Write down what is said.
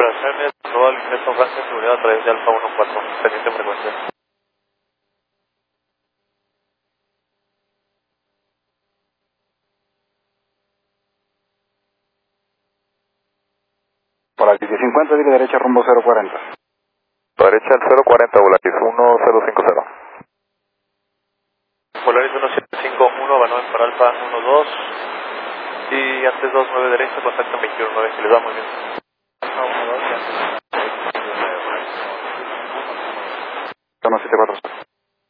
Charlie, todo el ingreso Francia, seguridad a través de Alfa 14, pendiente frecuencia. Volaris 1050, dile derecha rumbo 040. Derecha al 040, Volaris 1050. Volaris 1751, Banoen para Alfa 12 y antes 29 derecha, contacto 219, que les va muy bien. Alfa 12.